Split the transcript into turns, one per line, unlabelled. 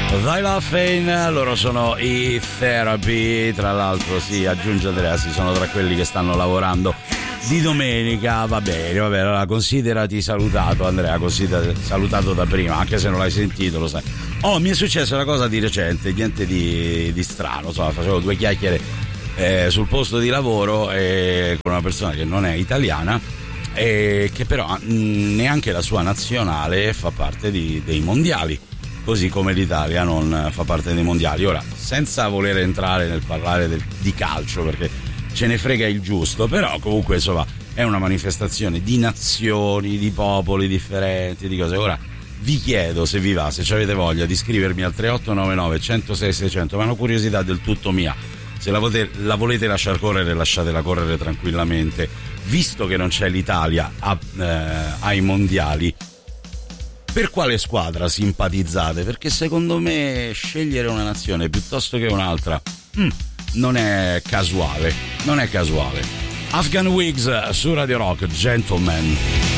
Tyler Fane, loro sono i Therapy, tra l'altro sì, aggiunge Andrea, sì, sono tra quelli che stanno lavorando di domenica, va bene, allora considerati salutato Andrea, salutato da prima, anche se non l'hai sentito, lo sai. Oh, mi è successa una cosa di recente, niente di strano, insomma, facevo due chiacchiere sul posto di lavoro con una persona che non è italiana e che però neanche la sua nazionale fa parte dei mondiali, così come l'Italia non fa parte dei mondiali. Ora, senza voler entrare nel parlare di calcio, perché ce ne frega il giusto, però comunque insomma è una manifestazione di nazioni, di popoli differenti, di cose. Ora vi chiedo, se vi va, se avete voglia di scrivermi al 3899 106 600, ma è una curiosità del tutto mia, se la volete lasciar correre, lasciatela correre tranquillamente, visto che non c'è l'Italia ai mondiali. Per quale squadra simpatizzate? Perché secondo me scegliere una nazione piuttosto che un'altra non è casuale. Afghan Wigs su Radio Rock, Gentleman.